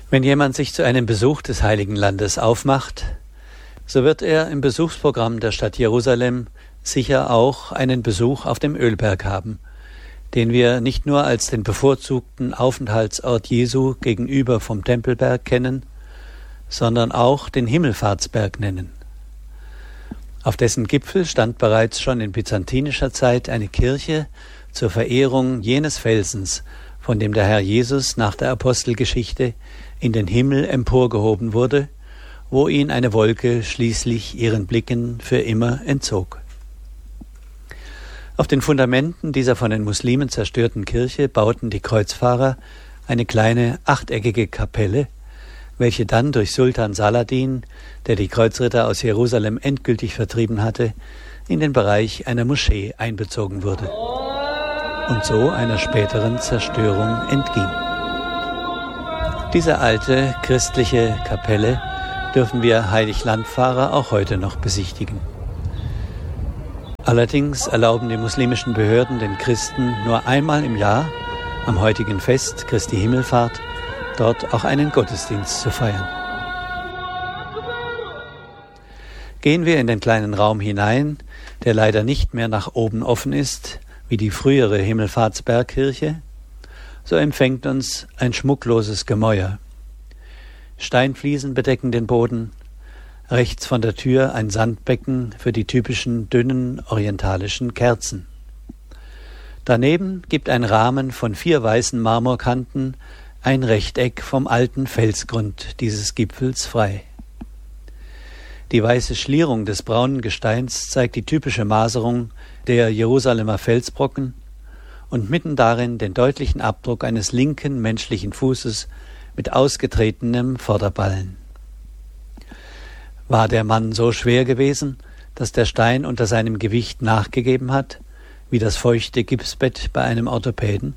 Wenn jemand sich zu einem Besuch des Heiligen Landes aufmacht, so wird er im Besuchsprogramm der Stadt Jerusalem sicher auch einen Besuch auf dem Ölberg haben, den wir nicht nur als den bevorzugten Aufenthaltsort Jesu gegenüber vom Tempelberg kennen, sondern auch den Himmelfahrtsberg nennen. Auf dessen Gipfel stand bereits schon in byzantinischer Zeit eine Kirche zur Verehrung jenes Felsens, von dem der Herr Jesus nach der Apostelgeschichte in den Himmel emporgehoben wurde, wo ihn eine Wolke schließlich ihren Blicken für immer entzog. Auf den Fundamenten dieser von den Muslimen zerstörten Kirche bauten die Kreuzfahrer eine kleine achteckige Kapelle, welche dann durch Sultan Saladin, der die Kreuzritter aus Jerusalem endgültig vertrieben hatte, in den Bereich einer Moschee einbezogen wurde und so einer späteren Zerstörung entging. Diese alte christliche Kapelle dürfen wir Heiliglandfahrer auch heute noch besichtigen. Allerdings erlauben die muslimischen Behörden den Christen nur einmal im Jahr, am heutigen Fest Christi Himmelfahrt, dort auch einen Gottesdienst zu feiern. Gehen wir in den kleinen Raum hinein, der leider nicht mehr nach oben offen ist, wie die frühere Himmelfahrtsbergkirche, so empfängt uns ein schmuckloses Gemäuer. Steinfliesen bedecken den Boden, rechts von der Tür ein Sandbecken für die typischen dünnen orientalischen Kerzen. Daneben gibt ein Rahmen von 4 weißen Marmorkanten ein Rechteck vom alten Felsgrund dieses Gipfels frei. Die weiße Schlierung des braunen Gesteins zeigt die typische Maserung der Jerusalemer Felsbrocken und mitten darin den deutlichen Abdruck eines linken menschlichen Fußes mit ausgetretenem Vorderballen. War der Mann so schwer gewesen, dass der Stein unter seinem Gewicht nachgegeben hat, wie das feuchte Gipsbett bei einem Orthopäden?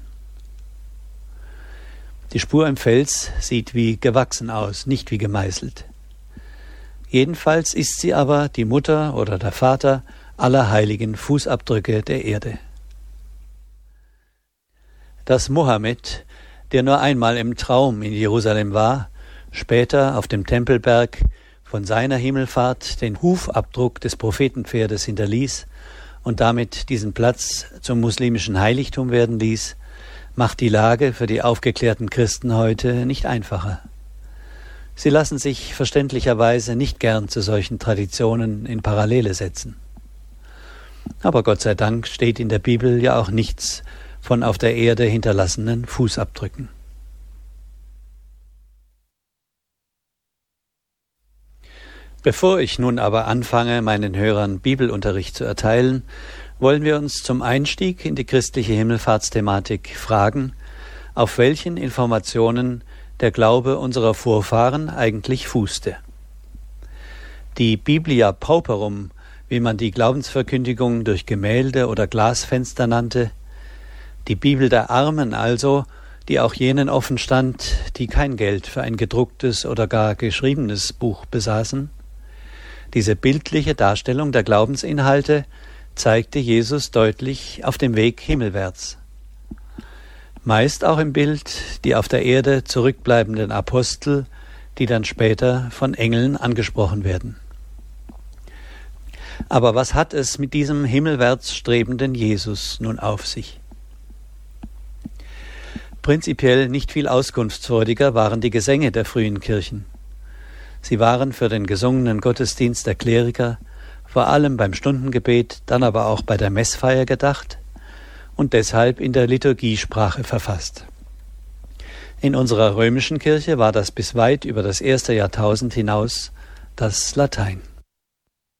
Die Spur im Fels sieht wie gewachsen aus, nicht wie gemeißelt. Jedenfalls ist sie aber die Mutter oder der Vater aller heiligen Fußabdrücke der Erde. Dass Mohammed, der nur einmal im Traum in Jerusalem war, später auf dem Tempelberg von seiner Himmelfahrt den Hufabdruck des Prophetenpferdes hinterließ und damit diesen Platz zum muslimischen Heiligtum werden ließ, macht die Lage für die aufgeklärten Christen heute nicht einfacher. Sie lassen sich verständlicherweise nicht gern zu solchen Traditionen in Parallele setzen. Aber Gott sei Dank steht in der Bibel ja auch nichts von auf der Erde hinterlassenen Fußabdrücken. Bevor ich nun aber anfange, meinen Hörern Bibelunterricht zu erteilen, wollen wir uns zum Einstieg in die christliche Himmelfahrtsthematik fragen, auf welchen Informationen der Glaube unserer Vorfahren eigentlich fußte. Die Biblia Pauperum, wie man die Glaubensverkündigung durch Gemälde oder Glasfenster nannte, die Bibel der Armen also, die auch jenen offen stand, die kein Geld für ein gedrucktes oder gar geschriebenes Buch besaßen. Diese bildliche Darstellung der Glaubensinhalte zeigte Jesus deutlich auf dem Weg himmelwärts. Meist auch im Bild die auf der Erde zurückbleibenden Apostel, die dann später von Engeln angesprochen werden. Aber was hat es mit diesem himmelwärts strebenden Jesus nun auf sich? Prinzipiell nicht viel auskunftsfreudiger waren die Gesänge der frühen Kirchen. Sie waren für den gesungenen Gottesdienst der Kleriker, vor allem beim Stundengebet, dann aber auch bei der Messfeier gedacht und deshalb in der Liturgiesprache verfasst. In unserer römischen Kirche war das bis weit über das 1. Jahrtausend hinaus das Latein.